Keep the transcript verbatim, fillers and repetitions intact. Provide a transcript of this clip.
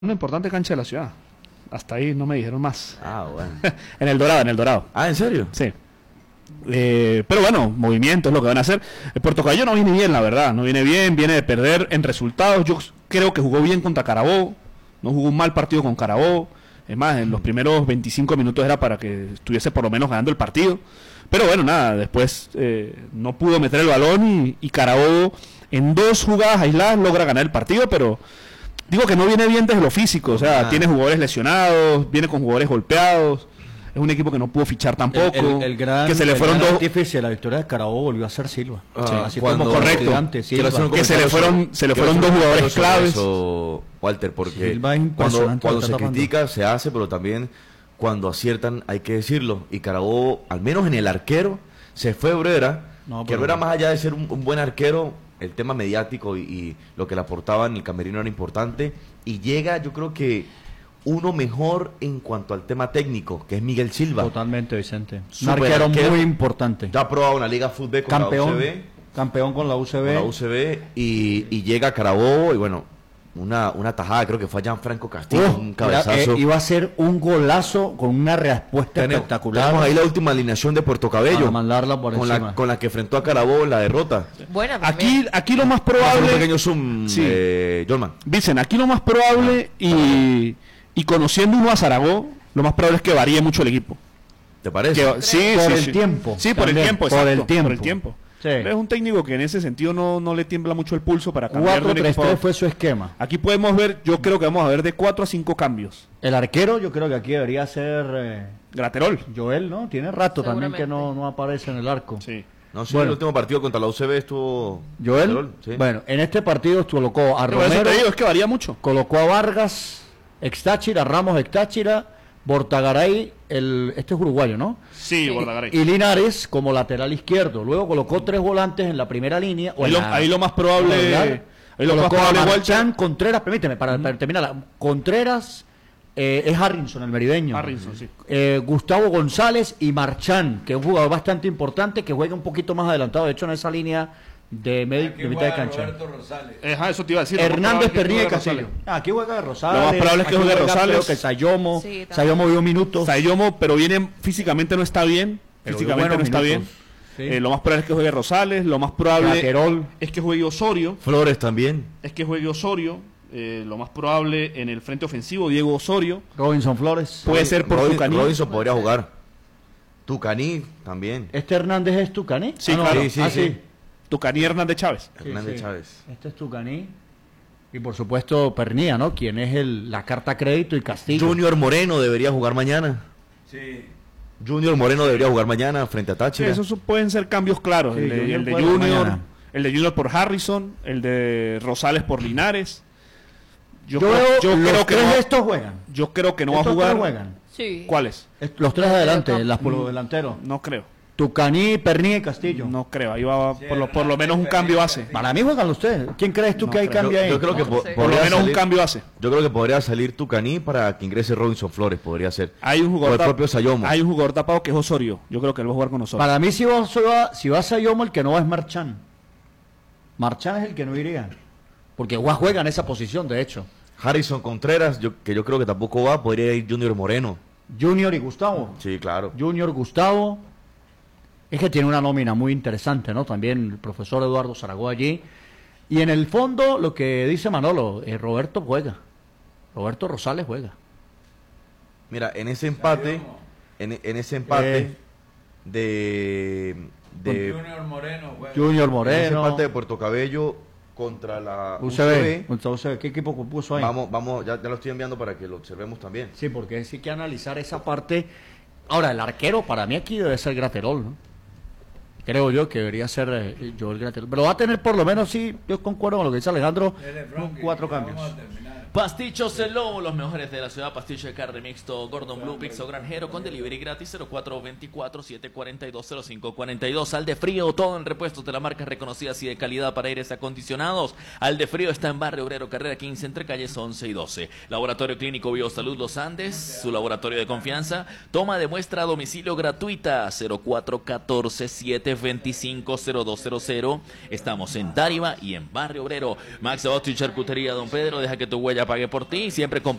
Una importante cancha de la ciudad. Hasta ahí no me dijeron más. Ah, bueno. En el Dorado, en el Dorado. Ah, ¿en serio? Sí. Eh, pero bueno, movimiento es lo que van a hacer. El Puerto Cabello no viene bien, la verdad. No viene bien, viene de perder en resultados. Yo creo que jugó bien contra Carabobo. No jugó un mal partido con Carabobo. Es más, en los primeros veinticinco minutos era para que estuviese por lo menos ganando el partido. Pero bueno, nada, después eh, no pudo meter el balón y, y Carabobo en dos jugadas aisladas logra ganar el partido, pero digo que no viene bien desde lo físico. O sea, ah. tiene jugadores lesionados, viene con jugadores golpeados. Es un equipo que no pudo fichar tampoco. El, el, el gran, que se le fueron dos. Artífice, la victoria de Carabobo volvió a ser Silva. Ah, sí, así cuando, como correcto. Antes, Silva. Que se le fueron, se le fueron dos jugadores claves. Eso, Walter, porque cuando, cuando se critica se hace, pero también cuando aciertan hay que decirlo. Y Carabobo, al menos en el arquero, se fue Brera. No, que Brera, más allá de ser un, un buen arquero, el tema mediático y, y lo que le aportaba en el camerino era importante. Y llega, yo creo que uno mejor en cuanto al tema técnico, que es Miguel Silva. Totalmente, Vicente. Un arquero muy importante. Ya ha probado una Liga Fútbol con campeón, la U C B. Campeón con la U C B. Con la U C B y, y llega a Carabobo y bueno, una, una tajada, creo que fue a Gianfranco Castillo, uh, un cabezazo. Era, eh, iba a ser un golazo con una respuesta tenemos, espectacular. Tenemos ahí la última alineación de Puerto Cabello. Para mandarla por con encima. La, con la que enfrentó a Carabobo en la derrota. Bueno, aquí, aquí lo más probable... Un pequeño zoom, sí. eh, Jorman. Dicen, aquí lo más probable y... Y conociendo uno a Zaragoza, lo más probable es que varíe mucho el equipo. ¿Te parece? Que, sí, por sí, el sí. tiempo. Sí, por también, el tiempo, por exacto, el tiempo. Por el tiempo. Sí. Es un técnico que en ese sentido no, no le tiembla mucho el pulso para cambiar cuatro de tres equipo. fue su esquema. Aquí podemos ver, yo creo que vamos a ver de cuatro a cinco cambios. El arquero, yo creo que aquí debería ser... Eh, Graterol. Joel, ¿no? Tiene rato también que no, no aparece en el arco. Sí. No sé, bueno, el último partido contra la U C B estuvo... Joel, sí. Bueno, en este partido colocó a Pero Romero... Eso te digo, es que varía mucho. Colocó a Vargas, Extáchira, Ramos Extáchira, Bortagaray, el, este es uruguayo, ¿no? Sí, Bortagaray. Y Linares como lateral izquierdo. Luego colocó tres volantes en la primera línea. Ahí, lo, la, ahí lo más probable... Ahí lo colocó más probable a Marchán, Contreras, permíteme, para, para terminar. Contreras eh, es Harrison, el merideño. Harrison, sí. Eh, Gustavo González y Marchán, que es un jugador bastante importante, que juega un poquito más adelantado, de hecho en esa línea de, medio, de mitad de cancha. Ajá, eso te iba a decir. Hernández Pernilla y Castillo. Ah, aquí juega de Rosales. Lo más probable es que juegue Rosales. Creo que Sayomo. Sí, Sayomo dio minutos. Sayomo, pero viene físicamente no está bien. Pero físicamente no está minutos. bien. Sí. Eh, lo más probable es que juegue Rosales. Lo más probable Laterol. es que juegue Osorio. Flores también. Es que juegue Osorio. Eh, lo más probable en el frente ofensivo, Diego Osorio. Robinson Flores. Puede ser por Robin, Tucaní. Robinson podría jugar. Tucaní también. ¿Este Hernández es Tucaní? Sí, ah, no, claro. Sí, sí, ah, sí. Tucaní Hernández Chávez. Hernández sí, sí. Chávez. Este es Tucaní. Y por supuesto Pernilla, ¿no? Quien es el, la carta crédito y Castillo. Junior Moreno debería jugar mañana. Sí. Junior Moreno debería jugar mañana frente a Táchira. Sí, esos pueden ser cambios claros. Sí, el, de, el de Junior, el de Junior por Harrison, el de Rosales por Linares. Yo, yo, creo, yo los creo que tres no, de estos juegan. Yo creo que no va a jugar. Juegan? Sí. ¿Cuáles? Los tres adelante, las por los delanteros. No creo. Tucaní, Pernilla y Castillo. No creo, ahí va por lo, por lo menos un cambio hace. Para mí juegan ustedes. ¿Quién crees tú no, que hay cambio yo, ahí? Yo creo que no, po sé. por lo menos salir, un cambio hace. Yo creo que podría salir Tucaní para que ingrese Robinson Flores, podría ser. Hay un jugador, o el propio Sayomo. Hay un jugador tapado que es Osorio. Yo creo que él va a jugar con Osorio. Para mí si va, si va, si va Sayomo, el que no va es Marchán. Marchán es el que no iría. Porque Guas juega en esa posición, de hecho. Harrison Contreras, yo, que yo creo que tampoco va, podría ir Junior Moreno. Junior y Gustavo. Sí, claro. Junior, Gustavo. Es que tiene una nómina muy interesante, ¿no? También el profesor Eduardo Zaragoza allí. Y en el fondo, lo que dice Manolo, eh, Roberto juega. Roberto Rosales juega. Mira, en ese empate, en, en ese empate eh, de, de... Junior Moreno juega. Junior Moreno. En ese empate de Puerto Cabello contra la U C B. U C B. U C B. ¿Qué equipo puso ahí? Vamos, vamos, ya, ya lo estoy enviando para que lo observemos también. Sí, porque sí hay que analizar esa parte. Ahora, el arquero para mí aquí debe ser Graterol, ¿no? Creo yo que debería ser eh, Joel Graterol. Pero va a tener por lo menos, sí, yo concuerdo con lo que dice Alejandro, cuatro cambios. Pastichos El Lobo, los mejores de la ciudad. Pasticho de carne mixto, Gordon Blue, Pizza Granjero con delivery gratis. Cero cuatro dos cuatro, siete cuatro dos, cero cinco cuatro dos. Sal de Frío, todo en repuestos de la marca reconocidas y de calidad para aires acondicionados. Al de Frío está en Barrio Obrero, carrera quince, entre calles once y doce. Laboratorio Clínico Biosalud Los Andes, su laboratorio de confianza. Toma de muestra a domicilio gratuita. Cero cuatro uno cuatro, siete dos cinco, cero dos cero cero. Estamos en Táriba y en Barrio Obrero. Max Abasto y Charcutería Don Pedro, deja que tu huella ya pagué por ti, siempre